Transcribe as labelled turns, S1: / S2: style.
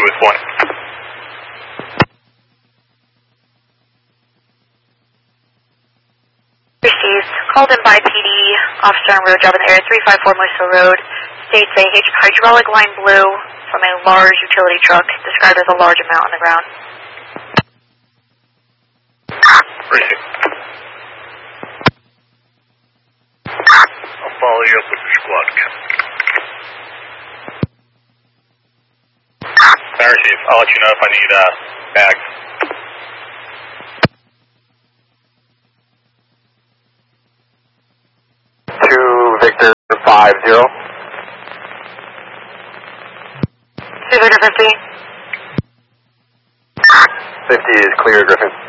S1: with 1.
S2: Received. Called in by PD, officer on road job in the area, 354 Moiseville Road. States a hydraulic line blew from a large utility truck, described as a large amount on the ground.
S1: Received. I'll follow you up with the squad, Captain. Chief, I'll let you know if I need bags.
S3: Victor 50.
S2: 2 Victor 50.
S3: 50 is clear, Griffin.